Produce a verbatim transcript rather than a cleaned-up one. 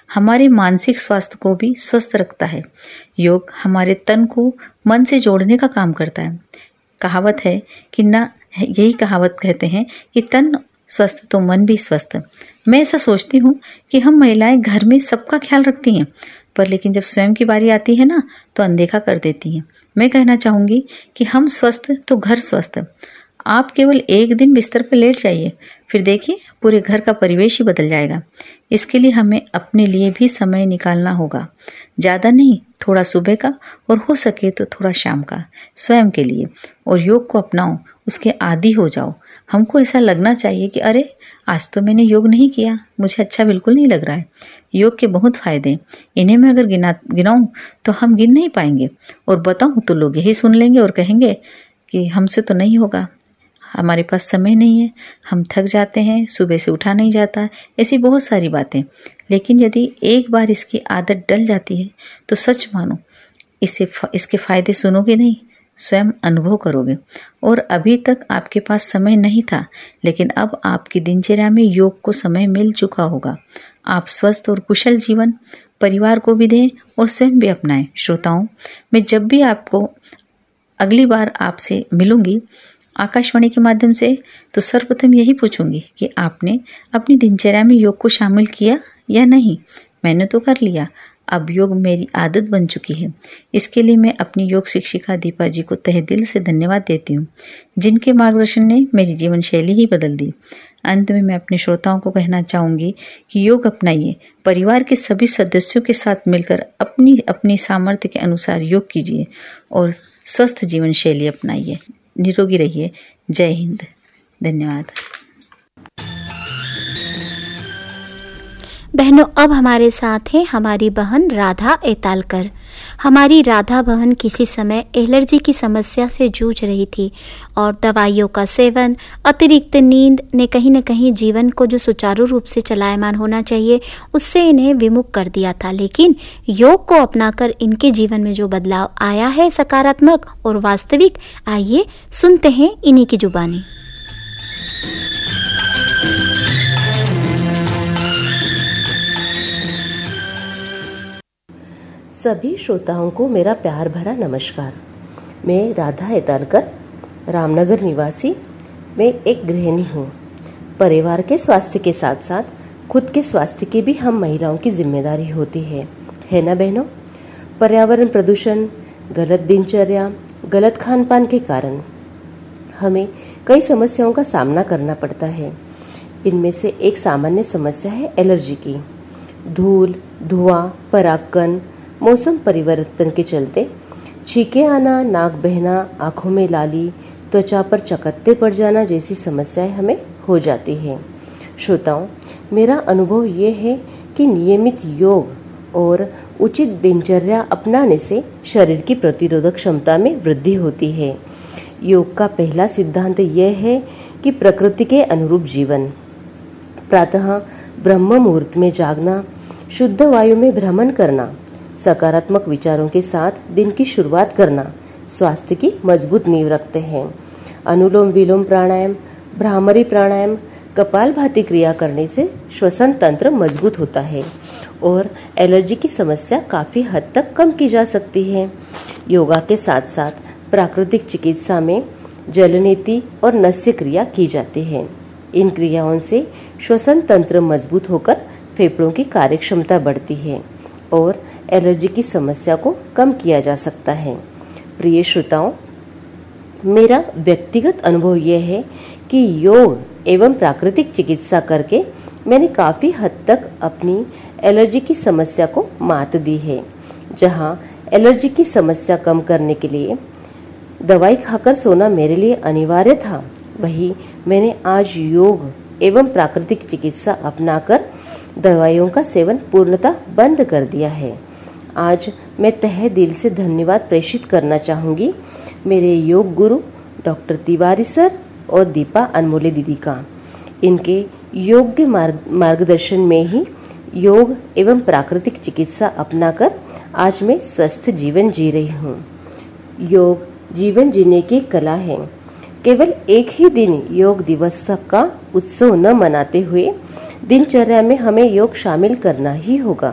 हमारे मानसिक स्वास्थ्य को भी स्वस्थ रखता है। योग हमारे तन को मन से जोड़ने का काम करता है। कहावत है कि ना यही कहावत कहते हैं कि तन स्वस्थ तो मन भी स्वस्थ। मैं ऐसा सोचती हूँ कि हम महिलाएं घर में सबका ख्याल रखती हैं, पर लेकिन जब स्वयं की बारी आती है ना तो अनदेखा कर देती हैं। मैं कहना चाहूँगी कि हम स्वस्थ तो घर स्वस्थ। आप केवल एक दिन बिस्तर पर लेट जाइए, फिर देखिए पूरे घर का परिवेश ही बदल जाएगा। इसके लिए हमें अपने लिए भी समय निकालना होगा। ज़्यादा नहीं, थोड़ा सुबह का और हो सके तो थोड़ा शाम का स्वयं के लिए। और योग को अपनाओ, उसके आदी हो जाओ। हमको ऐसा लगना चाहिए कि अरे आज तो मैंने योग नहीं किया, मुझे अच्छा बिल्कुल नहीं लग रहा है। योग के बहुत फायदे हैं, इन्हें मैं अगर गिना गिनाऊं तो हम गिन नहीं पाएंगे। और बताऊं तो लोग यही सुन लेंगे और कहेंगे कि हमसे तो नहीं होगा, हमारे पास समय नहीं है, हम थक जाते हैं, सुबह से उठा नहीं जाता, ऐसी बहुत सारी बातें। लेकिन यदि एक बार इसकी आदत डल जाती है तो सच मानो इससे इसके फायदे सुनोगे नहीं, स्वयं अनुभव करोगे। और अभी तक आपके पास समय नहीं था, लेकिन अब आपकी दिनचर्या में योग को समय मिल चुका होगा। आप स्वस्थ और कुशल जीवन परिवार को भी दें और स्वयं भी अपनाएं। श्रोताओं, मैं जब भी आपको अगली बार आपसे मिलूंगी आकाशवाणी के माध्यम से, तो सर्वप्रथम यही पूछूंगी कि आपने अपनी दिनचर्या में योग को शामिल किया या नहीं। मैंने तो कर लिया, अब योग मेरी आदत बन चुकी है। इसके लिए मैं अपनी योग शिक्षिका दीपा जी को तहे दिल से धन्यवाद देती हूँ, जिनके मार्गदर्शन ने मेरी जीवन शैली ही बदल दी। अंत में मैं अपने श्रोताओं को कहना चाहूँगी कि योग अपनाइए, परिवार के सभी सदस्यों के साथ मिलकर अपनी अपनी सामर्थ्य के अनुसार योग कीजिए और स्वस्थ जीवन शैली अपनाइए। निरोगी रहिए। जय हिंद। धन्यवाद। बहनों, अब हमारे साथ हैं हमारी बहन राधा एतालकर। हमारी राधा बहन किसी समय एलर्जी की समस्या से जूझ रही थी और दवाइयों का सेवन, अतिरिक्त नींद ने कहीं न कहीं जीवन को जो सुचारू रूप से चलायमान होना चाहिए उससे इन्हें विमुख कर दिया था। लेकिन योग को अपनाकर इनके जीवन में जो बदलाव आया है, सकारात्मक और वास्तविक, आइए सुनते हैं इन्हीं की जुबानी। सभी श्रोताओं को मेरा प्यार भरा नमस्कार। मैं राधा एतालकर, रामनगर निवासी। मैं एक गृहिणी हूँ। परिवार के स्वास्थ्य के साथ साथ खुद के स्वास्थ्य की भी हम महिलाओं की जिम्मेदारी होती है, है ना बहनों? पर्यावरण प्रदूषण, गलत दिनचर्या, गलत खान पान के कारण हमें कई समस्याओं का सामना करना पड़ता है। इनमें से एक सामान्य समस्या है एलर्जी की। धूल, धुआं, परागकण, मौसम परिवर्तन के चलते छींके आना, नाक बहना, आंखों में लाली, त्वचा पर चकत्ते पड़ जाना जैसी समस्याएं हमें हो जाती हैं। श्रोताओं, मेरा अनुभव ये है कि नियमित योग और उचित दिनचर्या अपनाने से शरीर की प्रतिरोधक क्षमता में वृद्धि होती है। योग का पहला सिद्धांत यह है कि प्रकृति के अनुरूप जीवन, प्रातः ब्रह्म मुहूर्त में जागना, शुद्ध वायु में भ्रमण करना, सकारात्मक विचारों के साथ दिन की शुरुआत करना स्वास्थ्य की मजबूत नींव रखते हैं। अनुलोम विलोम प्राणायाम, भ्रामरी प्राणायाम, कपालभाति क्रिया करने से श्वसन तंत्र मजबूत होता है और एलर्जी की समस्या काफी हद तक कम की जा सकती है। योगा के साथ साथ प्राकृतिक चिकित्सा में जलनेति और नस्य क्रिया की जाती है। इन क्रियाओं से श्वसन तंत्र मजबूत होकर फेफड़ों की कार्यक्षमता बढ़ती है और एलर्जी की समस्या को कम किया जा सकता है। प्रिय श्रोताओं, मेरा व्यक्तिगत अनुभव यह है कि योग एवं प्राकृतिक चिकित्सा करके मैंने काफ़ी हद तक अपनी एलर्जी की समस्या को मात दी है। जहां एलर्जी की समस्या कम करने के लिए दवाई खाकर सोना मेरे लिए अनिवार्य था, वहीं मैंने आज योग एवं प्राकृतिक चिकित्सा अपनाकर दवाइयों का सेवन पूर्णतः बंद कर दिया है। आज मैं तहे दिल से धन्यवाद प्रेषित करना चाहूँगी मेरे योग गुरु डॉक्टर तिवारी सर और दीपा अनमोले दीदी का। इनके योग्य मार्गदर्शन में ही योग एवं प्राकृतिक चिकित्सा अपनाकर आज मैं स्वस्थ जीवन जी रही हूँ। योग जीवन जीने की कला है। केवल एक ही दिन योग दिवस का उत्सव न मनाते हुए दिनचर्या में हमें योग शामिल करना ही होगा।